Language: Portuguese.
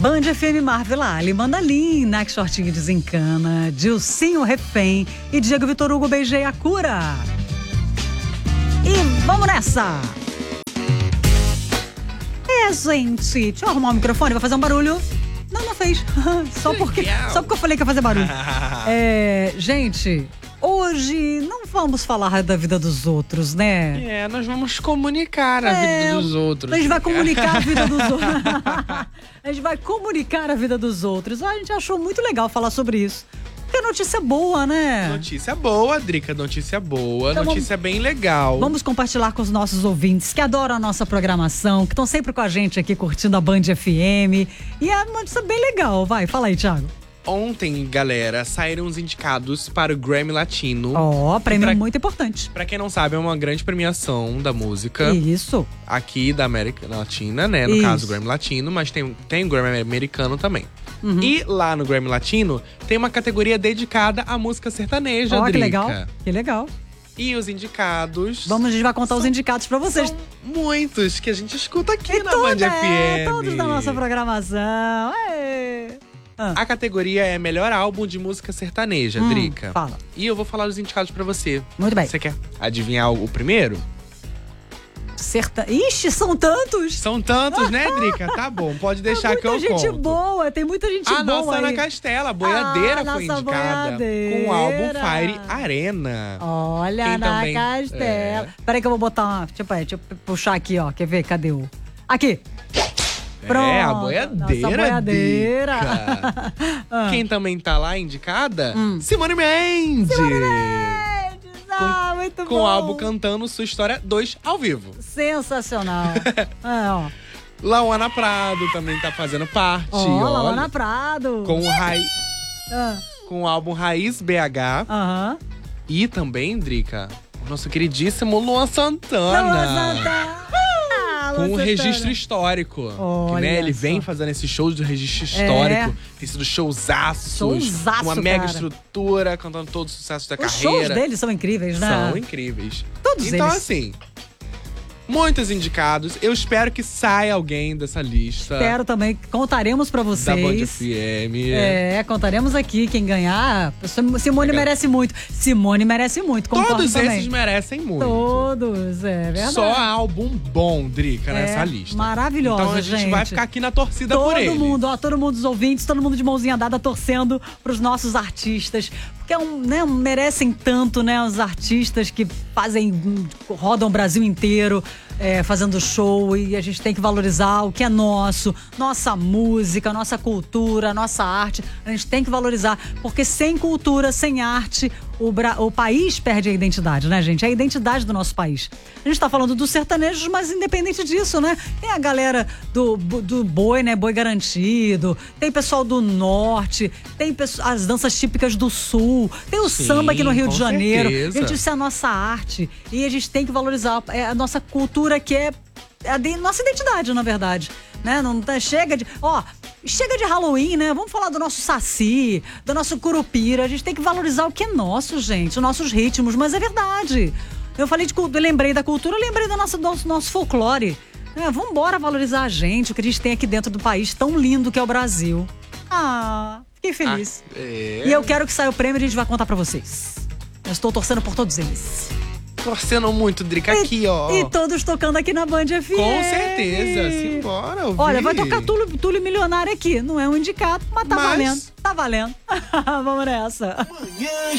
Band FM, Marvela Ali, Mandalim, Nack Shortinho Desencana, Dilcinho Refém e Diego Vitor Hugo Beijei a Cura. E vamos nessa! Gente, deixa eu arrumar o microfone, vai fazer um barulho. Não fez. Só porque eu falei que ia fazer barulho. Gente, hoje não vamos falar da vida dos outros, né? Nós vamos comunicar a vida dos outros. A gente vai comunicar a vida dos outros. A gente vai comunicar a vida dos outros. A gente achou muito legal falar sobre isso. Porque notícia boa, né? Notícia boa, Drica, notícia boa, então, notícia bem legal. Vamos compartilhar com os nossos ouvintes que adoram a nossa programação, que estão sempre com a gente aqui curtindo a Band FM. E é uma notícia bem legal. Vai, fala aí, Thiago. Ontem, galera, saíram os indicados para o Grammy Latino. Prêmio muito importante. Pra quem não sabe, é uma grande premiação da música. Isso. Aqui da América Latina, né? No caso, o Grammy Latino, mas tem o Grammy americano também. Uhum. E lá no Grammy Latino, tem uma categoria dedicada à música sertaneja, Drica. Que legal, que legal. E os indicados… A gente vai contar os indicados pra vocês. São muitos que a gente escuta aqui na Band FM. Todos da nossa programação. A categoria é Melhor Álbum de Música Sertaneja, Drica. Fala. E eu vou falar os indicados pra você. Muito bem. Você quer adivinhar o primeiro? Ixi, são tantos! São tantos, né, Drica? Tá bom, pode deixar que eu conto. Tem muita gente boa, tem muita gente boa. A nossa Ana Castela, Boiadeira, foi indicada Boiadeira. com o álbum Fire Arena. Olha, Ana Castela. Peraí que eu vou botar uma… Deixa eu puxar aqui, ó. Quer ver? Cadê o… Aqui! Pronto. A Boiadeira. Boiadeira. Quem também tá lá indicada? Simone Mendes. Muito bom. Com o álbum Cantando Sua História 2 ao vivo. Sensacional. Lauana Prado também tá fazendo parte. Lauana Prado. Com o álbum Raiz BH. E também, Drica, o nosso queridíssimo Luan Santana. Com um registro histórico. Que, né, ele vem fazendo esses shows do registro histórico. Tem sido showzaços. Uma mega estrutura, cantando todos os sucessos da carreira. Os shows deles são incríveis, né? São incríveis. Todos eles. Então, assim, muitos indicados. Eu espero que saia alguém dessa lista. Espero também. Contaremos pra vocês. Da Band FM. Contaremos aqui quem ganhar. Simone merece muito. Simone merece muito. Todos também. esses merecem muito. Todos, é verdade. Só álbum bom, Drica, nessa lista. Maravilhoso, então a gente vai ficar aqui na torcida por ele. Todo mundo, os ouvintes, todo mundo de mãozinha dada torcendo pros nossos artistas. Porque merecem tanto, né? Os artistas que rodam o Brasil inteiro, fazendo show, e a gente tem que valorizar o que é nosso, nossa música, nossa cultura, nossa arte. A gente tem que valorizar, porque sem cultura, sem arte, o país perde a identidade, né, gente? É a identidade do nosso país. A gente tá falando dos sertanejos, mas independente disso, né? Tem a galera do boi, né? Boi garantido. Tem pessoal do norte. Tem as danças típicas do sul. Tem o samba aqui no Rio de Janeiro. Gente, isso é a nossa arte. E a gente tem que valorizar a nossa cultura, que é a nossa identidade, na verdade. Né? Chega de Halloween, né? Vamos falar do nosso saci, do nosso curupira. A gente tem que valorizar o que é nosso, gente, os nossos ritmos, mas é verdade. Eu lembrei da cultura, lembrei do nosso folclore. Vamos embora valorizar a gente, o que a gente tem aqui dentro do país tão lindo que é o Brasil. Fiquei feliz. E eu quero que saia o prêmio e a gente vai contar pra vocês. Eu estou torcendo por todos eles. Torcendo muito, Drica, aqui, ó. E todos tocando aqui na Band FM. Com certeza, simbora ouvir. Olha, vai tocar Túlio Milionário aqui. Não é um indicado, mas tá valendo. Tá valendo. Vamos nessa.